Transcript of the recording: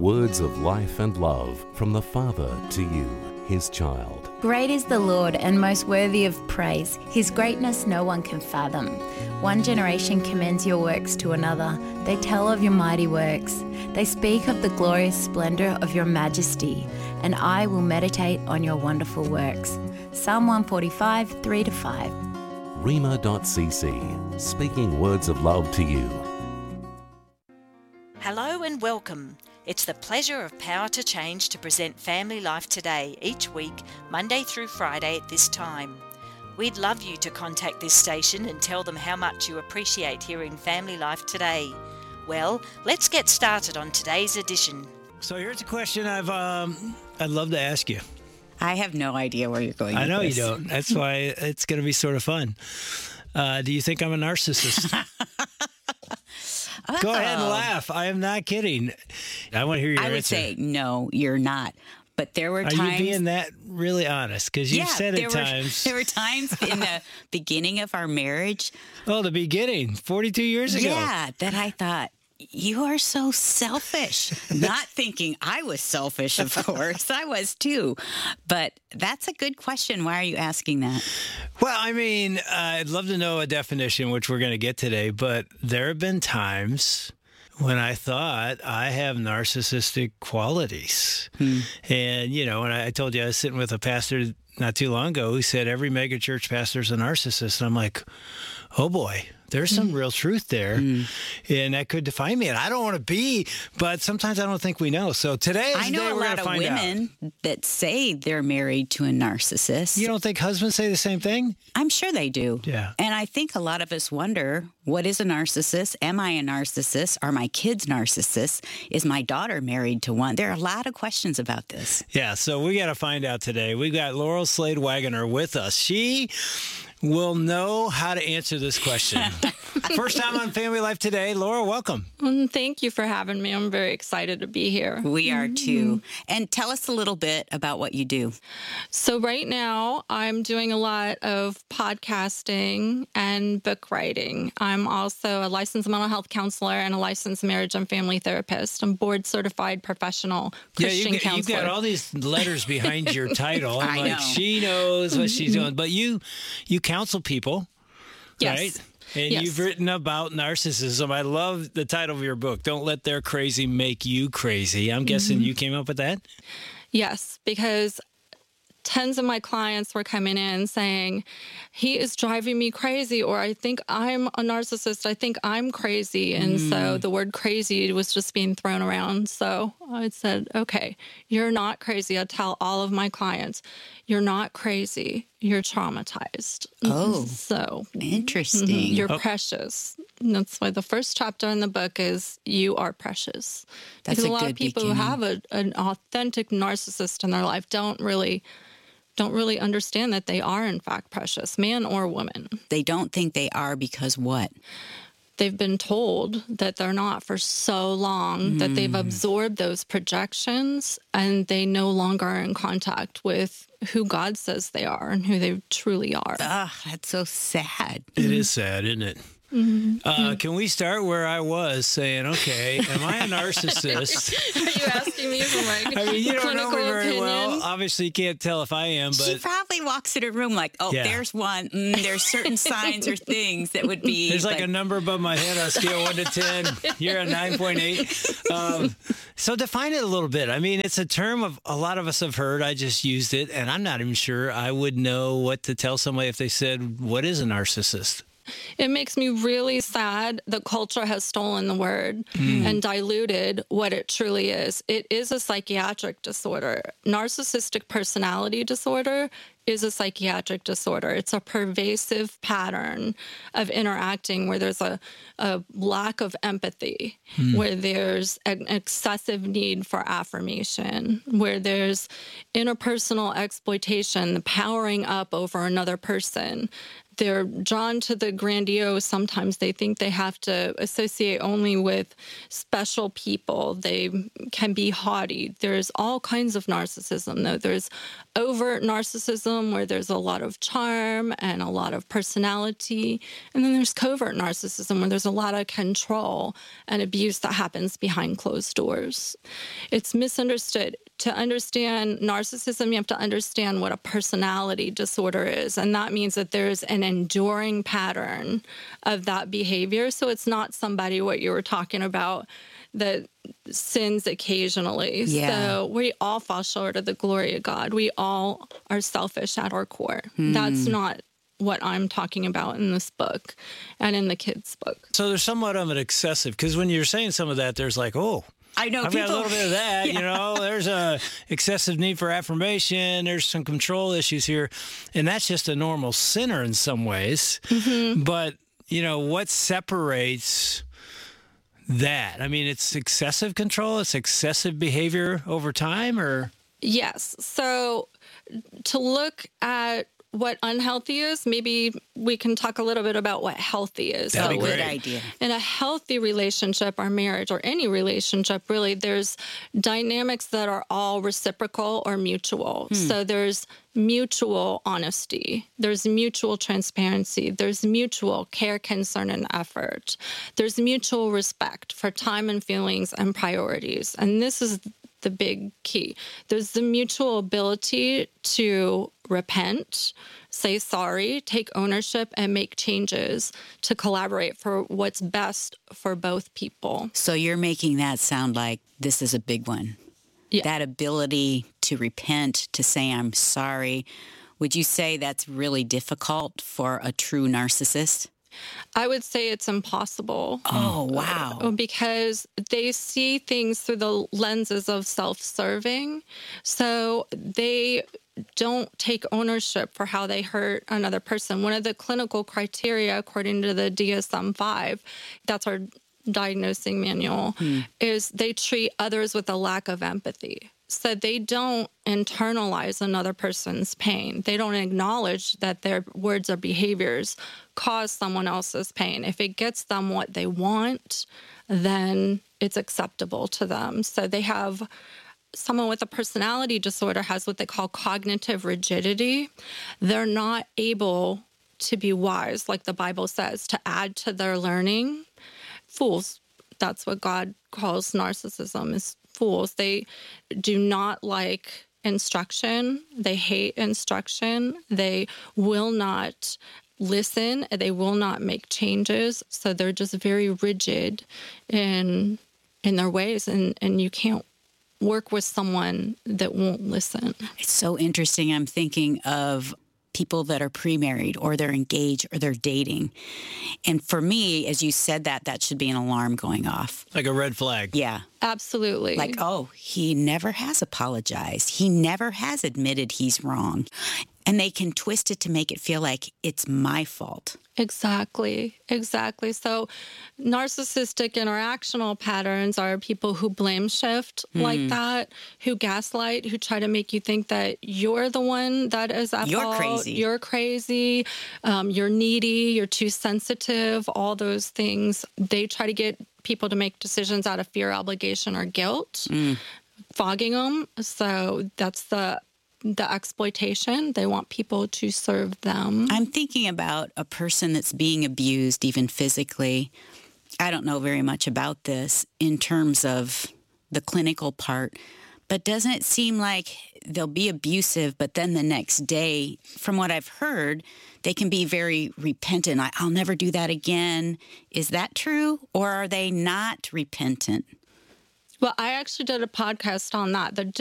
Words of life and love from the Father to you, his child. Great is the Lord and most worthy of praise. His greatness no one can fathom. One generation commends your works to another. They tell of your mighty works. They speak of the glorious splendor of your majesty, and I will meditate on your wonderful works. Psalm 145, 3-5. Rhema.cc, speaking words of love to you. Hello and welcome. It's the pleasure of Power to Change to present Family Life Today each week, Monday through Friday at this time. We'd love you to contact this station and tell them how much you appreciate hearing Family Life Today. Well, let's get started on today's edition. So here's a question I'd love to ask you. I have no idea where you're going. I know with this. you don't. That's why it's going to be sort of fun. Do you think I'm a narcissist? Go ahead and laugh. I am not kidding. I want to hear your answer. I would say, no, you're not. But there were times... Are you being that really honest? Because you've said it times. There were times in the beginning of our marriage... Oh, the beginning, 42 years ago. Yeah, that I thought, you are so selfish. Not thinking I was selfish, of course. I was too. But that's a good question. Why are you asking that? Well, I mean, I'd love to know a definition, which we're going to get today. But there have been times when I thought I have narcissistic qualities. And, you know, and I told you I was sitting with a pastor not too long ago who said every megachurch pastor is a narcissist. And I'm like, oh boy. There's some real truth there, and that could define me. And I don't want to be, but sometimes I don't think we know. So today is the day we're going to find out. I know a lot of women that say they're married to a narcissist. You don't think husbands say the same thing? I'm sure they do. Yeah. And I think a lot of us wonder, what is a narcissist? Am I a narcissist? Are my kids narcissists? Is my daughter married to one? There are a lot of questions about this. Yeah, so we got to find out today. We've got Laurel Slade Wagoner with us. She will know how to answer this question. First time on Family Life Today. Laura, welcome. Thank you for having me. I'm very excited to be here. We are too. And tell us a little bit about what you do. So right now, I'm doing a lot of podcasting and book writing. I'm also a licensed mental health counselor and a licensed marriage and family therapist. I'm board certified professional Christian counselor. You've got all these letters behind your title. I know. She knows what she's doing. But you counsel people, yes. right? And you've written about narcissism. I love the title of your book, Don't Let Their Crazy Make You Crazy. I'm guessing you came up with that? Yes, because tens of my clients were coming in saying, he is driving me crazy, or I think I'm a narcissist. I think I'm crazy. And so the word crazy was just being thrown around. So I said, okay, you're not crazy. I tell all of my clients, you're not crazy. You're traumatized. Oh, so interesting. You're precious. And that's why the first chapter in the book is you are precious. That's because a a lot good of people beginning. who have an authentic narcissist in their life don't really understand that they are in fact precious, man or woman. They don't think they are because what? They've been told that they're not for so long that they've absorbed those projections and they no longer are in contact with who God says they are and who they truly are. That's so sad. It is sad, isn't it? Can we start where I was saying, okay, am I a narcissist? Are you asking me for my I mean, you don't know me clinical very well. opinion? Obviously, you can't tell if I am, She but probably walks in her room like, oh, Yeah. there's one. There's certain signs or things that would be. there's like a number above my head on a scale 1 to 10. You're a 9.8. So define it a little bit. I mean, it's a term of a lot of us have heard. I just used it, and I'm not even sure I would know what to tell somebody if they said, what is a narcissist? It makes me really sad that culture has stolen the word and diluted what it truly is. It is a psychiatric disorder. Narcissistic personality disorder is a psychiatric disorder. It's a pervasive pattern of interacting where there's a lack of empathy, where there's an excessive need for affirmation, where there's interpersonal exploitation, the powering up over another person. they're drawn to the grandiose. Sometimes they think they have to associate only with special people. They can be haughty. There's all kinds of narcissism, though. There's overt narcissism where there's a lot of charm and a lot of personality. And then there's covert narcissism where there's a lot of control and abuse that happens behind closed doors. It's misunderstood. To understand narcissism, you have to understand what a personality disorder is. And that means that there's an enduring pattern of that behavior. So it's not somebody, what you were talking about, that sins occasionally. Yeah. So we all fall short of the glory of God. We all are selfish at our core. That's not what I'm talking about in this book and in the kids' book. So there's somewhat of an excessive, because when you're saying some of that, there's like, oh, I know I've got a little bit of that, Yeah. you know, there's a excessive need for affirmation. There's some control issues here. And that's just a normal sinner in some ways. But, you know, what separates that? I mean, it's excessive control, it's excessive behavior over time, or? Yes. So to look at what unhealthy is, maybe we can talk a little bit about what healthy is. That'd be Good great. idea. In a healthy relationship or marriage or any relationship, really, there's dynamics that are all reciprocal or mutual. So there's mutual honesty. There's mutual transparency. There's mutual care, concern, and effort. There's mutual respect for time and feelings and priorities. And this is the big key. There's the mutual ability to repent, say sorry, take ownership, and make changes to collaborate for what's best for both people. So you're making that sound like this is a big one. Yeah. That ability to repent, to say I'm sorry. Would you say that's really difficult for a true narcissist? I would say it's impossible. Oh, wow. Because they see things through the lenses of self-serving. So they don't take ownership for how they hurt another person. One of the clinical criteria, according to the DSM-5, that's our diagnosing manual, is they treat others with a lack of empathy. So they don't internalize another person's pain. They don't acknowledge that their words or behaviors cause someone else's pain. If it gets them what they want, then it's acceptable to them. So they have someone with a personality disorder has what they call cognitive rigidity. They're not able to be wise, like the Bible says, to add to their learning. Fools, that's what God calls narcissism, is fools. They do not like instruction. They hate instruction. They will not listen. They will not make changes. So they're just very rigid in their ways, and you can't work with someone that won't listen. It's so interesting. I'm thinking of people that are pre-married or they're engaged or they're dating. And for me, as you said that should be an alarm going off. Like a red flag. Yeah. Absolutely. Like, oh, he never has apologized. He never has admitted he's wrong. And they can twist it to make it feel like it's my fault. Exactly. So narcissistic interactional patterns are people who blame shift like that, who gaslight, who try to make you think that you're the one that is at fault. You're crazy. You're needy. You're too sensitive. All those things. They try to get people to make decisions out of fear, obligation, or guilt, fogging them. So that's the exploitation. They want people to serve them. I'm thinking about a person that's being abused, even physically. I don't know very much about this in terms of the clinical part, but doesn't it seem like they'll be abusive, but then the next day, from what I've heard, they can be very repentant. I'll never do that again. Is that true? Or are they not repentant? Well, I actually did a podcast on that, the